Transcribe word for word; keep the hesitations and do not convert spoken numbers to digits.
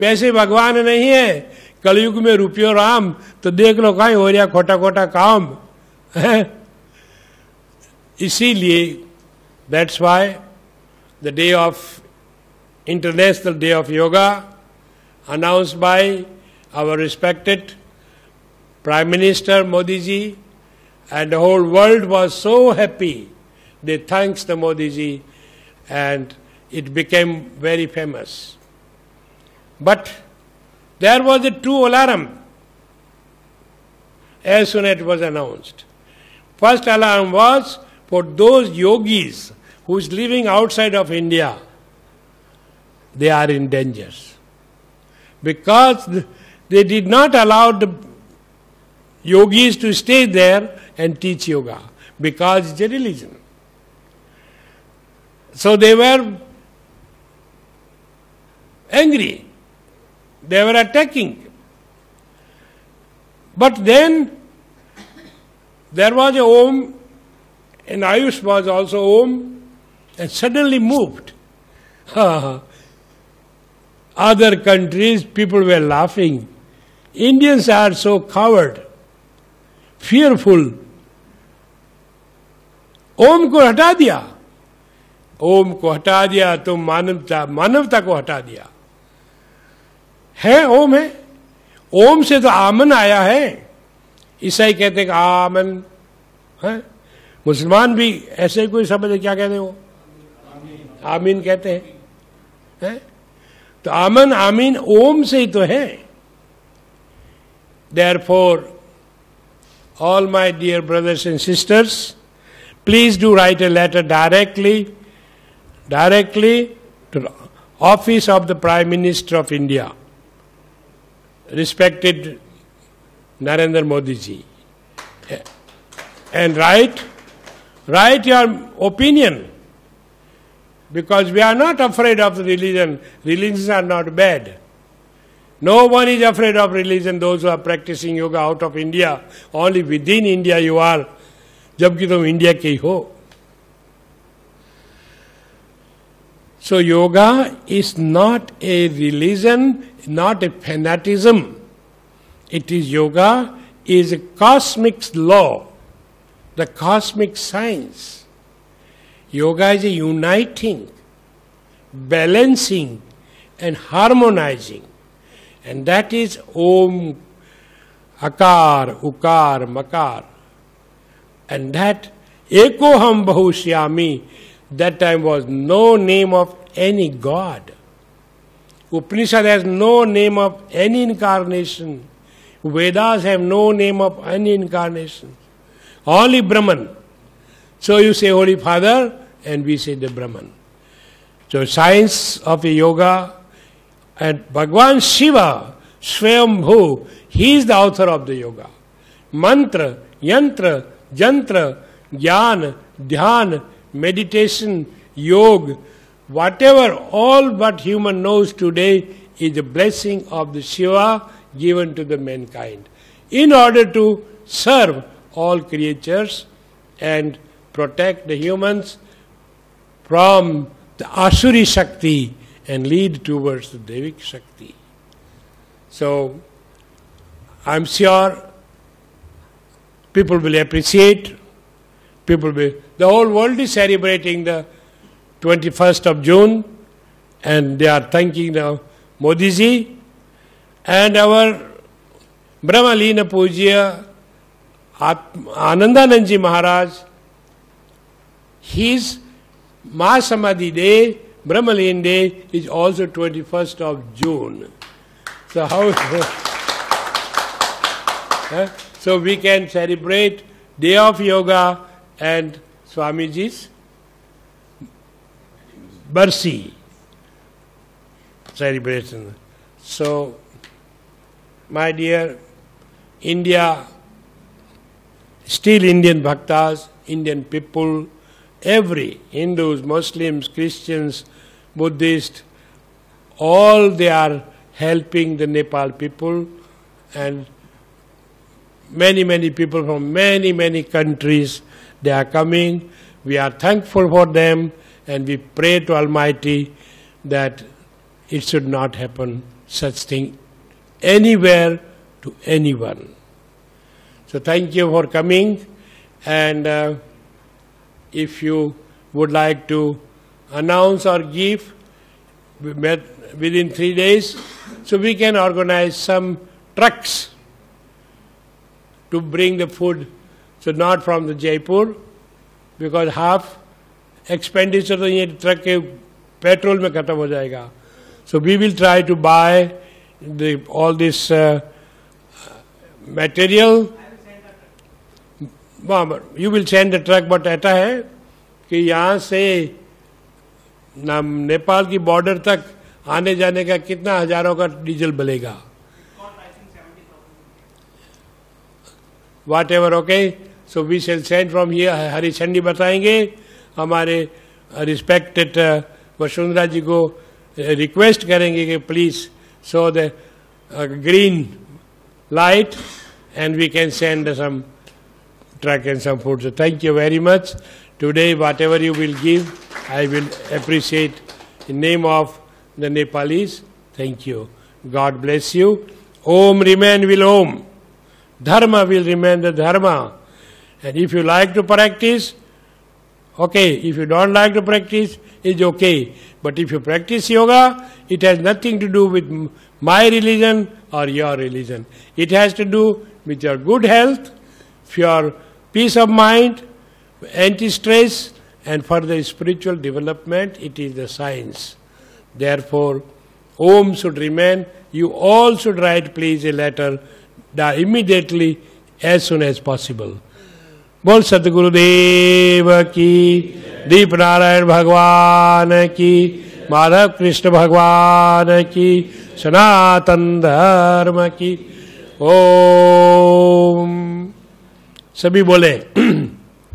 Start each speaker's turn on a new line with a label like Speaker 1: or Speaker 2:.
Speaker 1: पैसे भगवान नहीं है, कलयुग में रुपयो राम, तो देख लो कहीं हो रहा खोटा खोटा काम है। इसीलिए that's why the day of international day of yoga announced by our respected Prime Minister Modi ji, and the whole world was so happy. They thanked the Modi ji, and it became very famous. But there was a true alarm as soon as it was announced. First alarm was for those yogis who is living outside of India. They are in danger, because they did not allow the yogis to stay there and teach yoga, because it's a religion. So they were angry. They were attacking. But then there was a Om, and Ayush was also Om, and suddenly moved. Other countries, people were laughing. Indians are so coward, fearful. ओम को हटा दिया, ओम को हटा दिया तो मानवता मानवता को हटा दिया। है ओम है, ओम से तो आमन आया है। ईसाई कहते हैं आमन है, मुसलमान भी ऐसे कोई समझे क्या कहते हैं वो, आमीन कहते हैं है? तो आमन आमीन ओम से ही तो है। Therefore, all my dear brothers and sisters, please do write a letter directly, directly to the office of the Prime Minister of India, respected Narendra Modi ji, and write, write your opinion. Because we are not afraid of the religion. Religions are not bad. No one is afraid of religion, those who are practicing yoga out of India. Only within India you are, जबकि तुम India के ही हो. So yoga is not a religion, not a fanaticism. It is yoga, is a cosmic law, the cosmic science. Yoga is a uniting, balancing and harmonizing. And that is Om, Akar, Ukar, Makar. And that Ekoham Bahushyami, that time was no name of any god. Upanishad has no name of any incarnation. Vedas have no name of any incarnation. Only Brahman. So you say Holy Father, and we say the Brahman. So science of a yoga, and Bhagwan Shiva, Swayambhu, he is the author of the yoga. Mantra, yantra, jantra, jnana, dhyan, meditation, yoga, whatever, all what human knows today is the blessing of the Shiva given to the mankind in order to serve all creatures and protect the humans from the Asuri Shakti and lead towards the Devik Shakti. So, I'm sure people will appreciate, people will, the whole world is celebrating the twenty-first of June, and they are thanking the Modi ji, and our Brahmalina Pujya Anandanand ji Maharaj, his Mahasamadhi day, Brahmalin day, is also twenty-first of June. So how? So we can celebrate Day of Yoga and Swamiji's Barsi celebration. So, my dear India, still Indian bhaktas, Indian people, every Hindus, Muslims, Christians, Buddhists, all they are helping the Nepal people, and many, many people from many, many countries, they are coming. We are thankful for them, and we pray to Almighty that it should not happen such thing anywhere to anyone. So thank you for coming, and uh, if you would like to announce or give within three days, so we can organize some trucks to bring the food, so not from the Jaipur, because half expenditure तो ये truck के petrol में खत्म हो जाएगा. So we will try to buy the, all this uh, material. You will send the truck, but ऐसा है कि यहाँ से ना नेपाल की बॉर्डर तक आने जाने का कितना हजारों का diesel बलेगा. Whatever, okay. So we shall send from here. हरीचंडी बताएंगे. हमारे रिस्पेक्टेड वसुंधरा जी को रिक्वेस्ट करेंगे कि please show the green light and we can send some truck and some food. So thank you very much. Today, whatever you will give, I will appreciate in name of the Nepalese. Thank you. God bless you. Om remain will Om. Dharma will remain the Dharma. And if you like to practice, okay. If you don't like to practice, it's okay. But if you practice yoga, it has nothing to do with my religion or your religion. It has to do with your good health, your peace of mind, anti-stress, and for the spiritual development, it is the science. Therefore, Om should remain. You all should write, please, a letter immediately, as soon as possible. बोल सतगुरुदेव की, दीप नारायण भगवान की, माधव कृष्ण भगवान की, सनातन धर्म की. ओम. सभी बोले.